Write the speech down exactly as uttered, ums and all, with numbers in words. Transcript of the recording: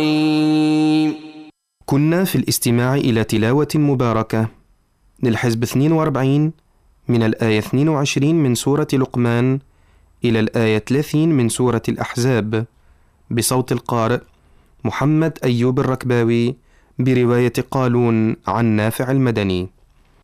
كنا في الاستماع إلى تلاوة مباركة للحزب اثنين وأربعين من الآية اثنين وعشرين من سورة لقمان إلى الآية ثلاثين من سورة الأحزاب بصوت القارئ محمد أيوب الركباوي برواية قالون عن نافع المدني.